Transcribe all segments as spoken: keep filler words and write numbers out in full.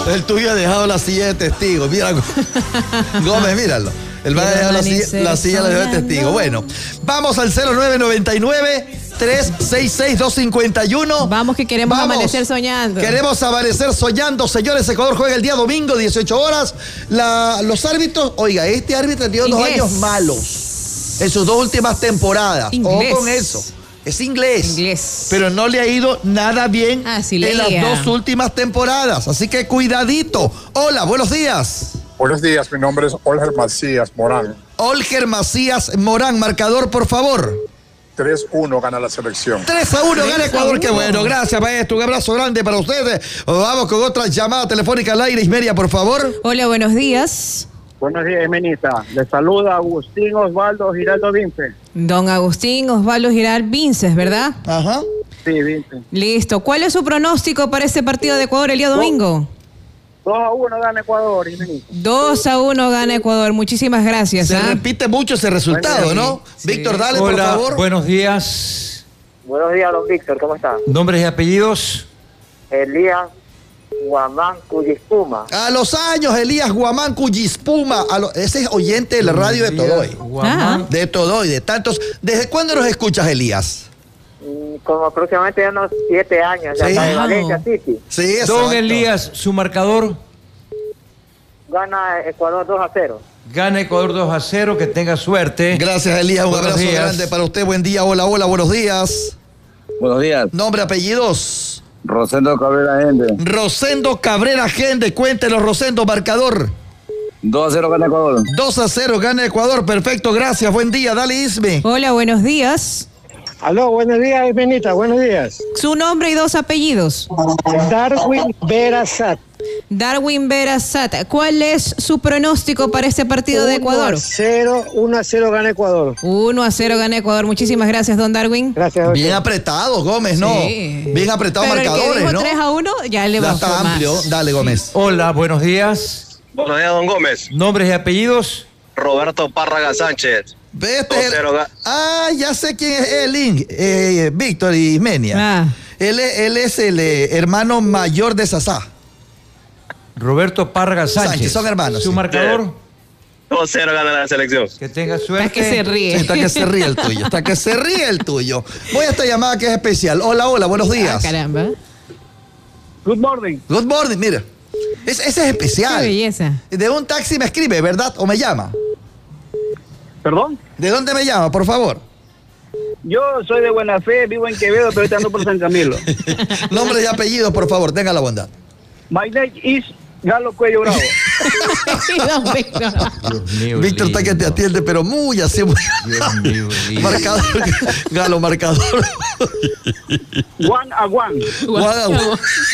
El tuyo ha dejado la silla de testigo. Mira, Gómez, míralo. El va a dejar la silla, la silla la dejó de testigo. Bueno, vamos al cero nueve nueve nueve, tres seis seis, dos cinco uno. Vamos que queremos Vamos. amanecer soñando. Queremos amanecer soñando, señores. Ecuador juega el día domingo, dieciocho horas. La, los árbitros, oiga, este árbitro tiene dos años malos en sus dos últimas temporadas. Inglés. Ojo con eso. Es inglés. Inglés. Pero no le ha ido nada bien ah, sí, en las dos últimas temporadas. Así que cuidadito. Hola, buenos días. Buenos días, mi nombre es Olger Macías Morán. Olger Macías Morán, marcador, por favor. tres uno gana la selección. tres a uno gana Ecuador, qué bueno. Gracias, maestro. Un abrazo grande para ustedes. Vamos con otra llamada telefónica al aire. Ismeria, por favor. Hola, buenos días. Buenos días, Emenita. Le saluda Agustín Osvaldo Giraldo Vince. Don Agustín Osvaldo Giraldo Vinces, ¿verdad? Ajá. Sí, Vince. Listo. ¿Cuál es su pronóstico para este partido de Ecuador el día domingo? dos a uno gana Ecuador, Emenita. dos a uno gana Ecuador. Muchísimas gracias. Se ¿eh? repite mucho ese resultado, bueno, ¿no? Sí. Víctor, dale, Hola, por favor. Buenos días. Buenos días, don Víctor. ¿Cómo está? ¿Nombres y apellidos? Elías Guamán Cuyispuma. A los años, Elías Guamán Cuyispuma. A lo, ese es oyente de la radio de Todoy. Ah. De Todoy, de tantos. ¿Desde cuándo nos escuchas, Elías? Como aproximadamente unos siete años, ya Sí. está de Wow. Valencia City. Sí, exacto. Don Elías, su marcador. Gana Ecuador dos a cero. Gana Ecuador dos a cero, que tenga suerte. Gracias, Elías. Un Buenos abrazo días. grande para usted. Buen día. Hola, hola, buenos días. Buenos días. Nombre, apellidos. Rosendo Cabrera Gente. Rosendo Cabrera Gente. Cuéntenos, Rosendo, marcador. dos a cero gana Ecuador. dos a cero gana Ecuador. Perfecto, gracias. Buen día. Dale, Isme. Hola, buenos días. Aló, buenos días, Emenita. Buenos días. Su nombre y dos apellidos. Darwin Verazat. Darwin Verazat. ¿Cuál es su pronóstico para este partido de Ecuador? uno a cero gana Ecuador. uno a cero gana Ecuador. Muchísimas gracias, don Darwin. Gracias. Bien apretado, Gómez, ¿no? Sí. Bien apretado Pero el que marcadores, dijo ¿no? tres a uno ya le Ya bajó está más. amplio. Dale, Gómez. Hola, buenos días. Buenos días, don Gómez. ¿Nombres y apellidos? Roberto Párraga Sánchez. Ve, este es el- dos cero ga- Ah, ya sé quién es el Link. Eh, Víctor y Menia. Ah. Él, es- él es el eh, hermano mayor de Sasá. Roberto Párraga Sánchez. Sánchez, son hermanos, ¿Su sí. marcador? dos cero gana la selección. Que tenga suerte. Está que se ríe. Sí, está que se ríe el tuyo. Está que se ríe el tuyo. Voy a esta llamada que es especial. Hola, hola, buenos Ah, días. caramba. Good morning. Good morning, mira. Es- ese es Qué especial. belleza. De un taxi me escribe, ¿verdad? ¿O me llama? ¿Perdón? ¿De dónde me llama, por favor? Yo soy de Buena Fe, vivo en Quevedo, pero ahorita ando por San Camilo. Nombre y apellidos, por favor, tenga la bondad. My name is Galo Cuello Bravo. Don Víctor. Dios mío, Víctor está que te lindo. atiende, pero muy así. Muy... Dios mío, lindo. Marcador. Galo, marcador. One a one. Guau.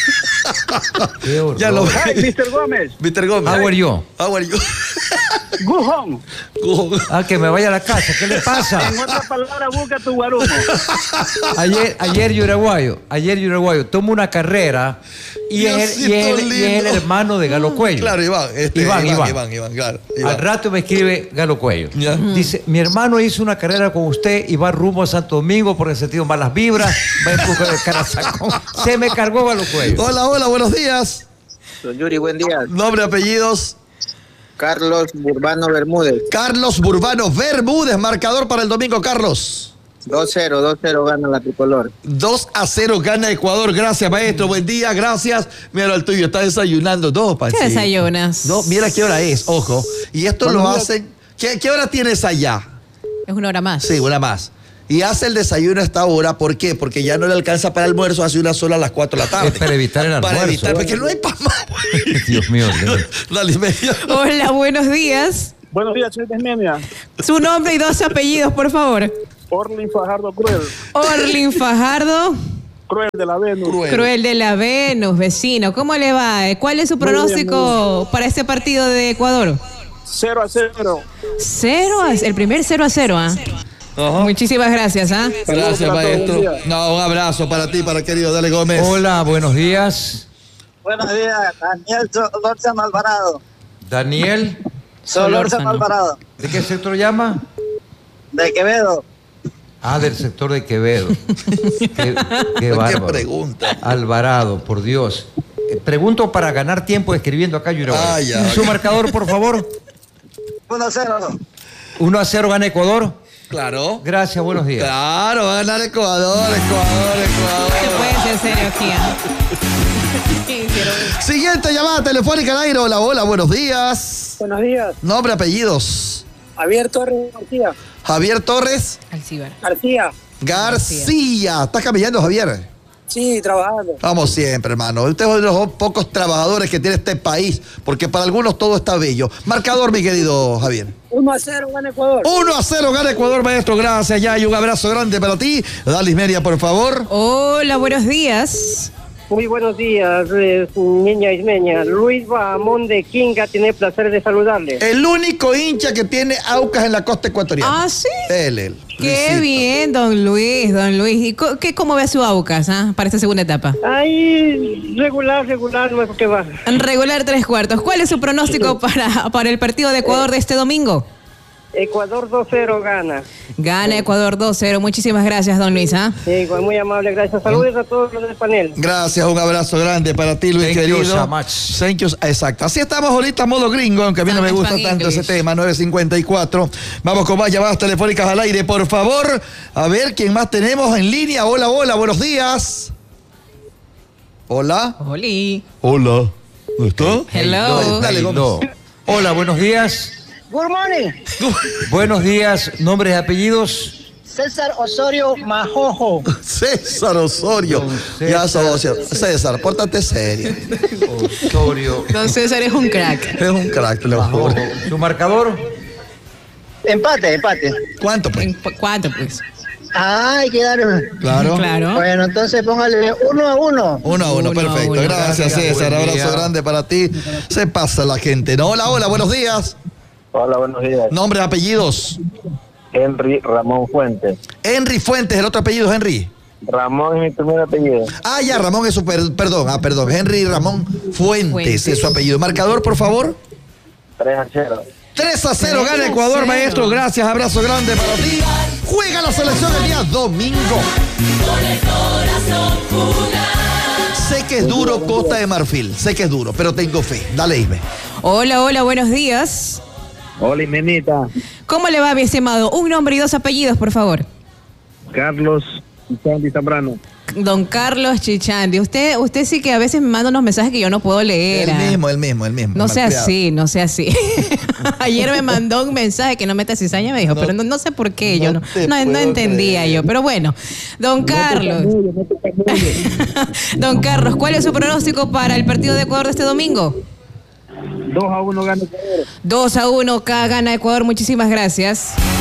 Qué horror. Ya lo Hi, mister Gómez. Víctor Gómez. How are you? How are you? Good home. Ah, que me vaya a la casa. ¿Qué le pasa? En otras palabras, busca tu guarumo. Ayer, ayer yo uruguayo, ayer yo uruguayo, tomo una carrera y es, el, y, es el, y es el hermano de Galo Cuello. Claro, Iván. Este, Iván, Iván, Iván. Iván, Iván, claro. Iván. Al rato me escribe Galo Cuello. Ya. Dice, mi hermano hizo una carrera con usted y va rumbo a Santo Domingo porque ha sentido malas vibras, va en busca de Carazacón. Se me cargó Galo Cuello. Hola, hola, buenos días. Don Yuri, buen día. Nombre, apellidos. Carlos Burbano Bermúdez. Carlos Burbano Bermúdez, marcador para el domingo, Carlos. dos cero, dos cero gana la tricolor. dos a cero gana Ecuador. Gracias, maestro. Buen día, gracias. Mira el tuyo, está desayunando. Dos, ¿Qué desayunas? No, mira qué hora es, ojo. Y esto lo hacen. ¿Qué, qué hora tienes allá? Es una hora más. Sí, una más. Y hace el desayuno a esta hora, ¿por qué? Porque ya no le alcanza para el almuerzo, hace una sola a las cuatro de la tarde. Es para evitar el almuerzo. Para evitar, porque no hay para más. Dios mío. Dale, media. Hola, buenos días. Buenos días, soy Desmenia. Su nombre y dos apellidos, por favor. Orlin Fajardo Cruel. Orlin Fajardo. Cruel de la Venus. Cruel. Cruel de la Venus, vecino. ¿Cómo le va? ¿Cuál es su Muy bien, pronóstico muy para este partido de Ecuador? cero a cero. Cero a, el primer cero a cero, ¿ah? Muchísimas gracias, ¿ah? Gracias, Saludos para todos, maestro. buen día. No, un abrazo para ti, para el querido Dale Gómez. Hola, buenos días. Buenos días, Daniel Solórzano Alvarado. Daniel, Solórzano Alvarado. ¿de qué sector llama? De Quevedo. Ah, del sector de Quevedo. qué, qué Qué bárbaro. pregunta. Alvarado, por Dios. eh, pregunto para ganar tiempo escribiendo acá, Yuraguay. Ah, ya, Su ok. marcador, por favor. uno a cero. uno a cero gana Ecuador. Claro. Gracias, buenos días. Claro, va a ganar Ecuador, Ecuador, Ecuador. Se puede ser serio aquí. ¿ah? Siguiente llamada telefónica al aire. Hola, hola, buenos días. Buenos días, Nombre, apellidos. Javier Torres García. Javier Torres Alcibar. García, García. ¿Estás camellando, Javier? sí, trabajando. Vamos siempre, hermano. Usted es uno de los pocos trabajadores que tiene este país, porque para algunos todo está bello. Marcador, mi querido Javier. uno a cero gana Ecuador. uno a cero gana Ecuador, maestro. Gracias, ya. Y un abrazo grande para ti. Dalis Media, por favor. Hola, buenos días. Muy buenos días, eh, niña ismeña. Luis Bahamón de Quinga tiene el placer de saludarle. El único hincha que tiene Aucas en la costa ecuatoriana. Ah, ¿sí? Él, él. Qué Luisito. bien, don Luis, don Luis. ¿Y co- qué, cómo ve a su Aucas ah, para esta segunda etapa? Ahí, regular, regular, no es que va. En regular tres cuartos. ¿Cuál es su pronóstico para, para el partido de Ecuador de este domingo? Ecuador dos cero gana. Gana Ecuador dos cero. Muchísimas gracias, don Luis. ¿ah? Sí, muy amable, gracias. Saludos a todos los del panel. Gracias, un abrazo grande para ti, Luis, Thank you querido. so much. Thank you, exacto. Así estamos ahorita, modo gringo, aunque a mí no me Estamos gusta en tanto ese English. tema, nueve cincuenta y cuatro. Vamos con más llamadas telefónicas al aire, por favor. A ver, ¿quién más tenemos en línea? Hola, hola, buenos días. Hola. Oli. Hola. ¿No está? Hello. Dale, Hello. Gómez. Hola, buenos días. Good morning. Buenos días, nombres y apellidos. César Osorio Majojo. César Osorio. Don Ya, César. socio. César, pórtate serio. Osorio. Don César es un crack. Es un crack, te lo juro. Su marcador. Empate, empate. ¿Cuánto, pues? ¿En cu- ¿Cuánto, pues? Ah, hay que dar. Claro. Claro. Bueno, entonces póngale uno a uno. Uno a uno, Uno a perfecto. uno. Gracias, Gracias, César. buen Abrazo día. grande para ti. Se pasa la gente, ¿no? Hola, hola, buenos días. Hola, buenos días. Nombres, apellidos. Henry Ramón Fuentes. Henry Fuentes, el otro apellido, Henry. Ramón es mi primer apellido. Ah, ya, Ramón es su, per- perdón, ah, perdón. Henry Ramón Fuentes, Fuentes. es su apellido. Marcador, por favor. tres a cero. tres a cero tres gana a Ecuador, cero. maestro. Gracias, abrazo grande para ti. Juega la selección el día domingo. Sé que es duro Costa de Marfil, sé que es duro, pero tengo fe. Dale, Isme. Hola, hola, buenos días. Hola, Imenita. ¿Cómo le va, mi estimado? Un nombre y dos apellidos, por favor. Carlos Sandy Zambrano. Don Carlos Chichandi. Usted, usted sí que a veces me manda unos mensajes que yo no puedo leer. El ah. mismo, el mismo, el mismo. No sea malcriado. así, no sea así. Ayer me mandó un mensaje que no meta cizaña, me dijo, No- pero no, no sé por qué, yo no no, te no, no puedo entendía creer. yo. Pero bueno, don Carlos. Don Carlos, ¿cuál es su pronóstico para el partido de Ecuador de este domingo? dos a uno gana Ecuador. dos a uno, K gana Ecuador, muchísimas gracias.